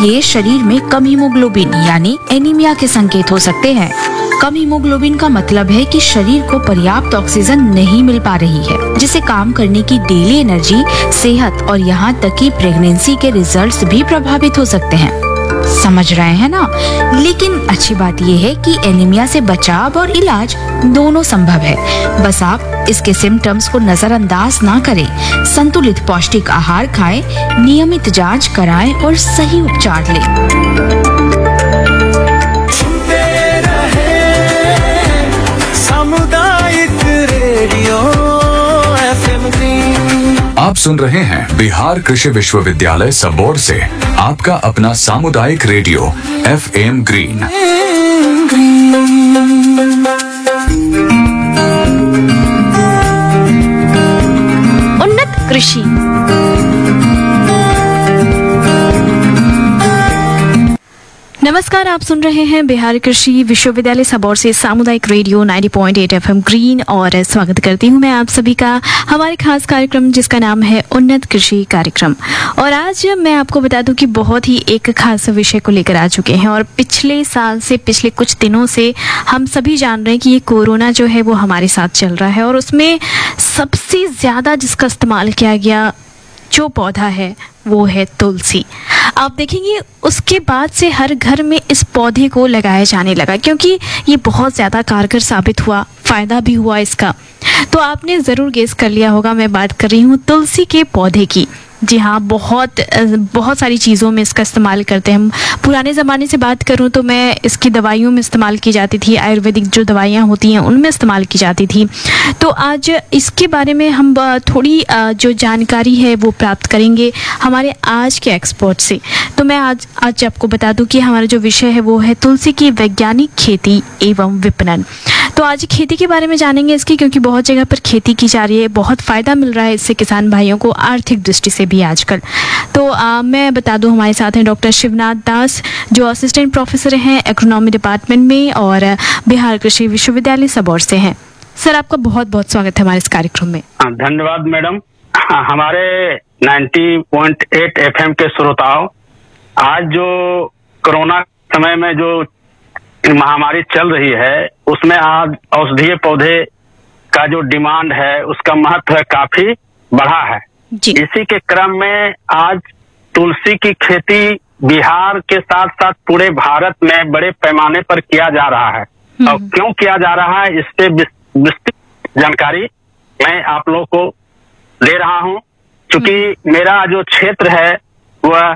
ये शरीर में कम हीमोग्लोबिन यानी एनीमिया के संकेत हो सकते हैं। कम हीमोग्लोबिन का मतलब है कि शरीर को पर्याप्त ऑक्सीजन नहीं मिल पा रही है, जिससे काम करने की डेली एनर्जी, सेहत और यहाँ तक कि प्रेगनेंसी के रिजल्ट्स भी प्रभावित हो सकते हैं। समझ रहे हैं ना? लेकिन अच्छी बात यह है कि एनीमिया से बचाव और इलाज दोनों संभव है। बस आप इसके सिम्टम्स को नजरअंदाज ना करें। संतुलित पौष्टिक आहार खाएं, नियमित जांच कराएं और सही उपचार लें। आप सुन रहे हैं बिहार कृषि विश्वविद्यालय सबौर से आपका अपना सामुदायिक रेडियो FM ग्रीन। उन्नत कृषि। नमस्कार, आप सुन रहे हैं बिहार कृषि विश्वविद्यालय सबौर से सामुदायिक रेडियो 90.8 FM ग्रीन और स्वागत करती हूं मैं आप सभी का हमारे खास कार्यक्रम जिसका नाम है उन्नत कृषि कार्यक्रम। और आज मैं आपको बता दूं कि बहुत ही एक खास विषय को लेकर आ चुके हैं और पिछले साल से पिछले कुछ दिनों से हम सभी जान रहे हैं कि ये कोरोना जो है वो हमारे साथ चल रहा है और उसमें सबसे ज़्यादा जिसका इस्तेमाल किया गया जो पौधा है वो है तुलसी। आप देखेंगे उसके बाद से हर घर में इस पौधे को लगाया जाने लगा क्योंकि ये बहुत ज़्यादा कारगर साबित हुआ, फ़ायदा भी हुआ इसका। तो आपने ज़रूर गेस कर लिया होगा, मैं बात कर रही हूँ तुलसी के पौधे की। जी हाँ, बहुत सारी चीज़ों में इसका इस्तेमाल करते हैं। पुराने ज़माने से बात करूँ तो मैं इसकी दवाइयों में इस्तेमाल की जाती थी, आयुर्वेदिक जो दवाइयाँ होती हैं उनमें इस्तेमाल की जाती थी। तो आज इसके बारे में हम थोड़ी जो जानकारी है वो प्राप्त करेंगे हमारे आज के एक्सपर्ट से। तो मैं आज आपको बता दूं कि हमारा जो विषय है वो है तुलसी की वैज्ञानिक खेती एवं विपणन। तो आज खेती के बारे में जानेंगे इसकी, क्योंकि बहुत जगह पर खेती की जा रही है, बहुत फ़ायदा मिल रहा है इससे किसान भाइयों को आर्थिक दृष्टि से भी आजकल। तो मैं बता दूं हमारे साथ हैं डॉक्टर शिवनाथ दास जो असिस्टेंट प्रोफेसर हैं एग्रोनॉमी डिपार्टमेंट में और बिहार कृषि विश्वविद्यालय सबौर से हैं। सर, आपका बहुत बहुत स्वागत है हमारे इस कार्यक्रम में। धन्यवाद मैडम। हमारे 90.8 FM के श्रोताओं, आज जो कोरोना समय में जो महामारी चल रही है उसमें आज औषधीय पौधे का जो डिमांड है उसका महत्व काफी बढ़ा है जी। इसी के क्रम में आज तुलसी की खेती बिहार के साथ साथ पूरे भारत में बड़े पैमाने पर किया जा रहा है। और क्यों किया जा रहा है इस पे विस्तृत जानकारी मैं आप लोगों को दे रहा हूं, क्योंकि मेरा जो क्षेत्र है वह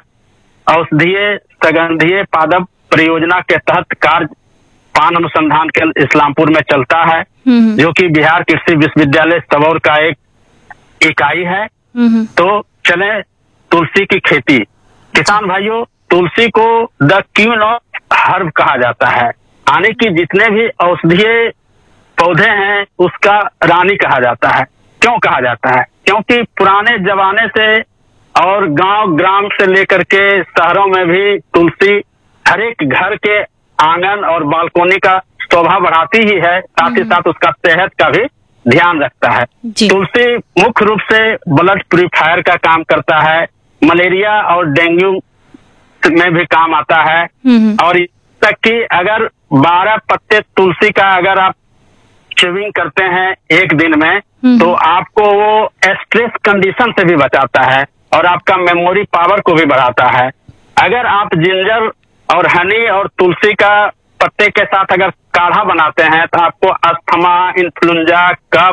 औषधीय सगंधीय पादप परियोजना के तहत कार्य पान अनुसंधान केंद्र इस्लामपुर में चलता है, जो कि बिहार कृषि विश्वविद्यालय सबौर का एक इकाई है। तो चले तुलसी की खेती। किसान भाइयों, तुलसी को द क्वीन ऑफ हर्ब कहा जाता है, यानी कि जितने भी औषधीय पौधे हैं उसका रानी कहा जाता है। क्यों कहा जाता है? क्योंकि पुराने जमाने से और गांव ग्राम से लेकर के शहरों में भी तुलसी हर एक घर के आंगन और बालकोनी का शोभा बढ़ाती ही है, साथ ही साथ उसका सेहत का भी ध्यान रखता है। तुलसी मुख्य रूप से ब्लड प्यूरिफायर का काम करता है, मलेरिया और डेंगू में भी काम आता है। और तक कि अगर 12 पत्ते तुलसी का अगर आप च्यूइंग करते हैं एक दिन में तो आपको वो स्ट्रेस कंडीशन से भी बचाता है और आपका मेमोरी पावर को भी बढ़ाता है। अगर आप जिंजर और हनी और तुलसी का पत्ते के साथ अगर काढ़ा बनाते हैं तो आपको अस्थमा, इन्फ्लुएंजा,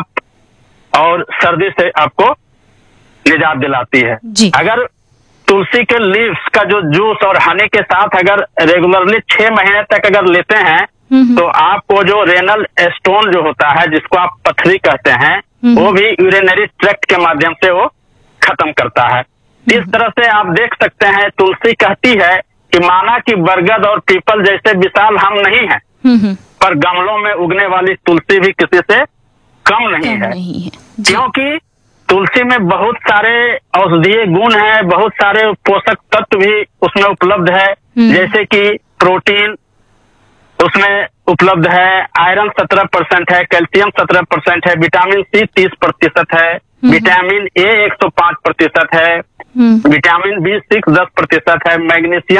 कफ और सर्दी से आपको निजात दिलाती है। अगर तुलसी के लीव्स का जो जूस और हनी के साथ अगर रेगुलरली 6 महीने तक अगर लेते हैं तो आपको जो रेनल स्टोन जो होता है जिसको आप पथरी कहते हैं वो भी यूरिनरी ट्रैक्ट के माध्यम से वो खत्म करता है। इस तरह से आप देख सकते हैं तुलसी कहती है कि माना कि बरगद और पीपल जैसे विशाल हम नहीं हैं, पर गमलों में उगने वाली तुलसी भी किसी से कम नहीं है। क्योंकि तुलसी में बहुत सारे औषधीय गुण हैं, बहुत सारे पोषक तत्व भी उसमें उपलब्ध है, जैसे कि प्रोटीन उसमें उपलब्ध है, आयरन 17% है, कैल्शियम 17% है, विटामिन सी 30% है, विटामिन ए 105% है, विटामिन B6 10% है, मैग्नीशियम